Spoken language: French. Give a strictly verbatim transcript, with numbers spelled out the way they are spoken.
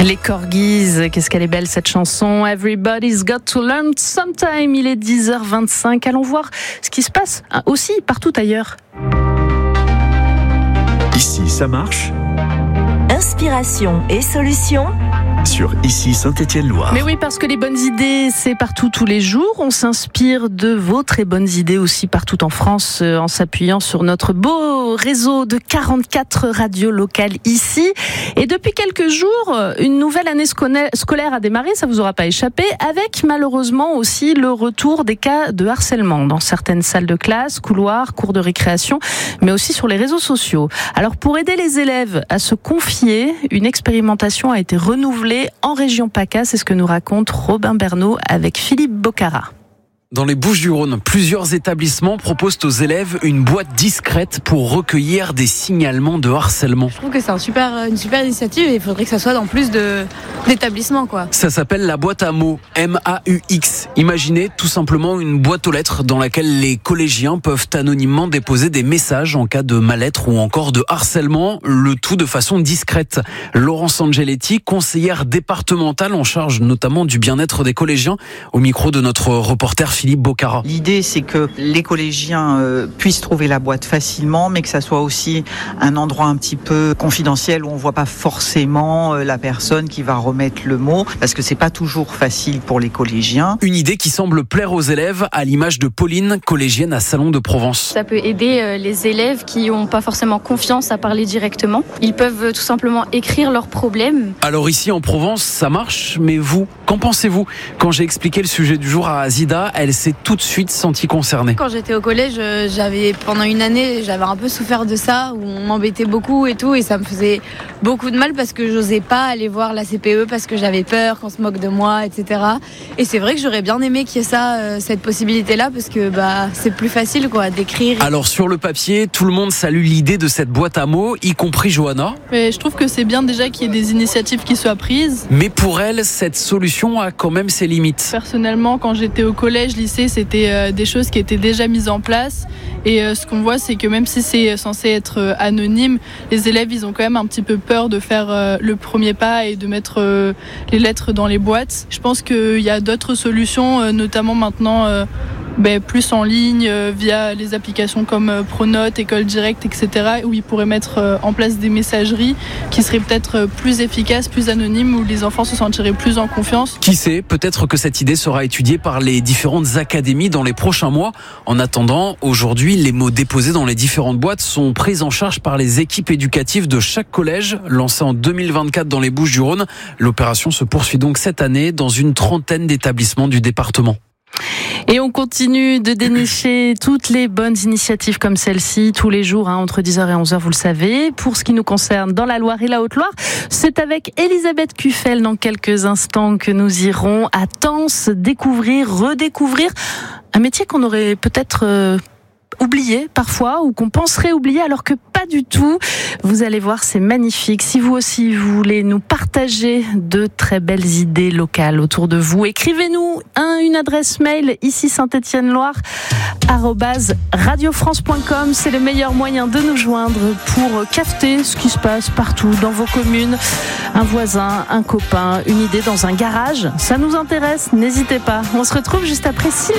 Les Corgis, qu'est-ce qu'elle est belle cette chanson. Everybody's got to learn sometime. Il est dix heures vingt-cinq. Allons voir ce qui se passe aussi partout ailleurs. Ici, ça marche. Inspiration et solutions sur Ici Saint-Étienne-Loire. Mais oui, parce que les bonnes idées, c'est partout tous les jours. On s'inspire de vos très bonnes idées aussi partout en France, en s'appuyant sur notre beau réseau de quarante-quatre radios locales ici. Et depuis quelques jours, une nouvelle année scolaire a démarré, ça vous aura pas échappé, avec malheureusement aussi le retour des cas de harcèlement dans certaines salles de classe, couloirs, cours de récréation, mais aussi sur les réseaux sociaux. Alors pour aider les élèves à se confier, une expérimentation a été renouvelée en région PACA, c'est ce que nous raconte Robin Bernot avec Philippe Bocara. Dans les Bouches-du-Rhône, plusieurs établissements proposent aux élèves une boîte discrète pour recueillir des signalements de harcèlement. Je trouve que c'est un super, une super initiative et il faudrait que ça soit dans plus de, d'établissements, quoi. Ça s'appelle la boîte à mots, M A U X. Imaginez tout simplement une boîte aux lettres dans laquelle les collégiens peuvent anonymement déposer des messages en cas de mal-être ou encore de harcèlement, le tout de façon discrète. Laurence Angeletti, conseillère départementale en charge notamment du bien-être des collégiens, au micro de notre reporter Philippe Bocara. L'idée, c'est que les collégiens euh, puissent trouver la boîte facilement, mais que ça soit aussi un endroit un petit peu confidentiel où on voit pas forcément euh, la personne qui va remettre le mot, parce que c'est pas toujours facile pour les collégiens. Une idée qui semble plaire aux élèves, à l'image de Pauline, collégienne à Salon de Provence. Ça peut aider euh, les élèves qui n'ont pas forcément confiance à parler directement. Ils peuvent euh, tout simplement écrire leurs problèmes. Alors ici en Provence, ça marche, mais vous, qu'en pensez-vous ? Quand j'ai expliqué le sujet du jour à Azida, elle s'est tout de suite sentie concernée. Quand j'étais au collège, j'avais pendant une année, j'avais un peu souffert de ça, où on m'embêtait beaucoup et tout, et ça me faisait beaucoup de mal parce que j'osais pas aller voir la C P E parce que j'avais peur qu'on se moque de moi, et cetera. Et c'est vrai que j'aurais bien aimé qu'il y ait ça, euh, cette possibilité-là, parce que bah c'est plus facile quoi d'écrire. Alors sur le papier, tout le monde salue l'idée de cette boîte à mots, y compris Johanna. Mais je trouve que c'est bien déjà qu'il y ait des initiatives qui soient prises. Mais pour elle, cette solution a quand même ses limites. Personnellement, quand j'étais au collège, lycée, c'était euh, des choses qui étaient déjà mises en place. Et euh, ce qu'on voit, c'est que même si c'est censé être euh, anonyme, les élèves, ils ont quand même un petit peu peur de faire euh, le premier pas et de mettre euh, les lettres dans les boîtes. Je pense qu'il y a d'autres solutions, euh, notamment maintenant euh, ben, plus en ligne, euh, via les applications comme euh, Pronote, École Directe, et cetera, où ils pourraient mettre euh, en place des messageries qui seraient peut-être euh, plus efficaces, plus anonymes, où les enfants se sentiraient plus en confiance. Qui sait, peut-être que cette idée sera étudiée par les différentes académies dans les prochains mois. En attendant, aujourd'hui, les mots déposés dans les différentes boîtes sont pris en charge par les équipes éducatives de chaque collège, lancée en deux mille vingt-quatre dans les Bouches-du-Rhône. L'opération se poursuit donc cette année dans une trentaine d'établissements du département. Et on continue de dénicher toutes les bonnes initiatives comme celle-ci tous les jours, hein, entre dix heures et onze heures, vous le savez. Pour ce qui nous concerne dans la Loire et la Haute-Loire, c'est avec Elisabeth Cuffel dans quelques instants que nous irons à Tence découvrir, redécouvrir un métier qu'on aurait peut-être euh, oublié parfois ou qu'on penserait oublier alors que pas du tout. Vous allez voir, c'est magnifique. Si vous aussi vous voulez nous partager de très belles idées locales autour de vous, écrivez-nous un, une adresse mail ici Saint-Étienne-Loire arobase radiofrance point com. C'est le meilleur moyen de nous joindre pour capter ce qui se passe partout dans vos communes. Un voisin, un copain, une idée dans un garage, ça nous intéresse. N'hésitez pas. On se retrouve juste après six